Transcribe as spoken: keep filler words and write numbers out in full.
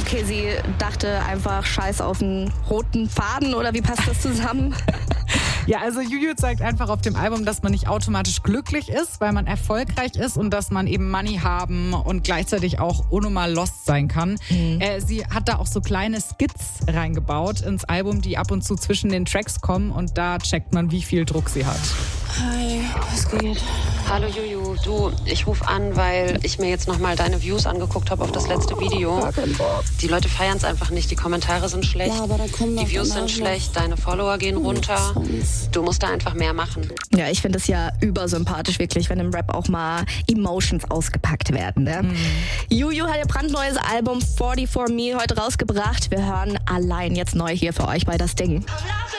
okay, sie dachte einfach scheiß auf einen roten Faden oder wie passt das zusammen? Ja, also Juju zeigt einfach auf dem Album, dass man nicht automatisch glücklich ist, weil man erfolgreich ist und dass man eben Money haben und gleichzeitig auch unnormal lost sein kann. Mhm. Äh, sie hat da auch so kleine Skits reingebaut ins Album, die ab und zu zwischen den Tracks kommen und da checkt man, wie viel Druck sie hat. Hi, was geht? Hallo Juju, du, ich rufe an, weil ich mir jetzt nochmal deine Views angeguckt habe auf das letzte Video. Die Leute feiern es einfach nicht, die Kommentare sind schlecht, ja, aber da kommen die Views sind schlecht, deine Follower gehen runter. Du musst da einfach mehr machen. Ja, ich finde es ja übersympathisch wirklich, wenn im Rap auch mal Emotions ausgepackt werden. Ne? Mhm. Juju hat ihr brandneues Album forty for Me heute rausgebracht. Wir hören allein jetzt neu hier für euch bei Das Ding.